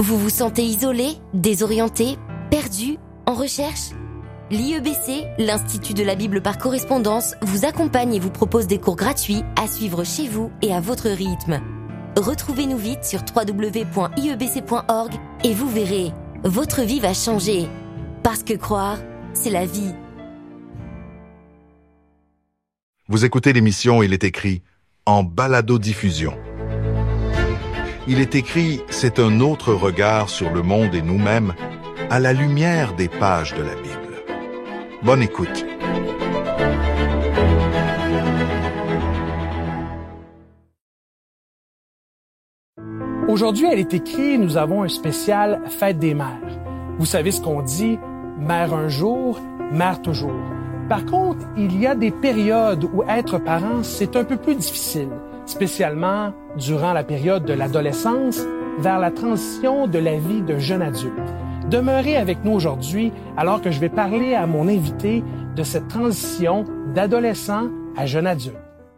Vous vous sentez isolé, désorienté, perdu, en recherche ? L'IEBC, l'Institut de la Bible par correspondance, vous accompagne et vous propose des cours gratuits à suivre chez vous et à votre rythme. Retrouvez-nous vite sur www.iebc.org et vous verrez, votre vie va changer. Parce que croire, c'est la vie. Vous écoutez l'émission Il est écrit en balado-diffusion. Il est écrit, c'est un autre regard sur le monde et nous-mêmes à la lumière des pages de la Bible. Bonne écoute. Aujourd'hui, elle est écrite, nous avons un spécial Fête des mères. Vous savez ce qu'on dit, mère un jour, mère toujours. Par contre, il y a des périodes où être parent, c'est un peu plus difficile, spécialement durant la période de l'adolescence vers la transition de la vie de jeune adulte. Demeurez avec nous aujourd'hui alors que je vais parler à mon invité de cette transition d'adolescent à jeune adulte.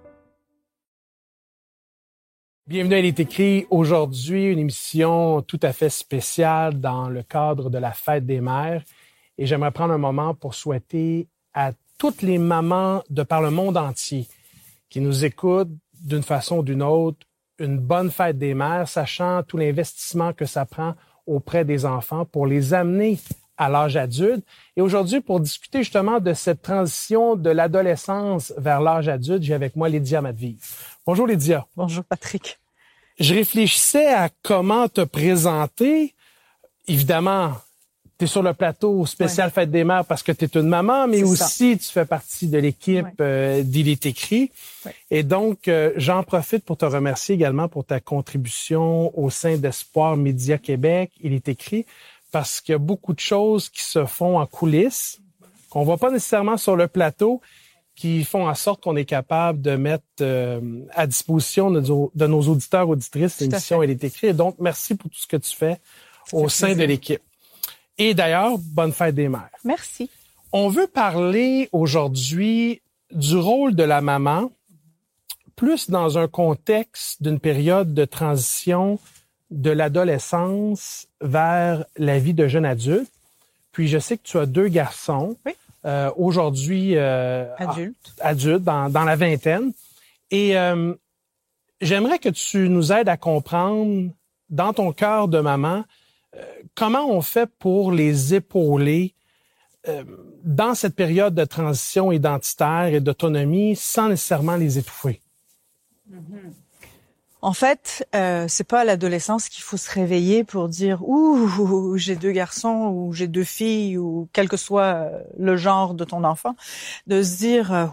Bienvenue à Il est écrit. Aujourd'hui, une émission tout à fait spéciale dans le cadre de la Fête des mères. Et j'aimerais prendre un moment pour souhaiter à toutes les mamans de par le monde entier qui nous écoutent d'une façon ou d'une autre une bonne Fête des mères, sachant tout l'investissement que ça prend auprès des enfants pour les amener à l'âge adulte. Et aujourd'hui, pour discuter justement de cette transition de l'adolescence vers l'âge adulte, j'ai avec moi Lydia Matviv. Bonjour Lydia. Bonjour Patrick. Je réfléchissais à comment te présenter. Évidemment, tu es sur le plateau spécial Fête des mères parce que tu es une maman, mais aussi tu fais partie de l'équipe d'Il est écrit. Ouais. Et donc, j'en profite pour te remercier également pour ta contribution au sein d'Espoir Média Québec. Il est écrit parce qu'il y a beaucoup de choses qui se font en coulisses, qu'on voit pas nécessairement sur le plateau, qui font en sorte qu'on est capable de mettre à disposition de nos auditeurs, auditrices, l'émission Il est écrit. Et donc, merci pour tout ce que tu fais au sein de l'équipe. Et d'ailleurs, bonne Fête des mères. Merci. On veut parler aujourd'hui du rôle de la maman, plus dans un contexte d'une période de transition de l'adolescence vers la vie de jeune adulte. Puis je sais que tu as 2 garçons. Oui. Aujourd'hui adultes dans la vingtaine. Et j'aimerais que tu nous aides à comprendre, dans ton cœur de maman, comment on fait pour les épauler dans cette période de transition identitaire et d'autonomie sans nécessairement les étouffer? En fait, c'est pas à l'adolescence qu'il faut se réveiller pour dire « Ouh, j'ai 2 garçons ou j'ai 2 filles » ou quel que soit le genre de ton enfant, de se dire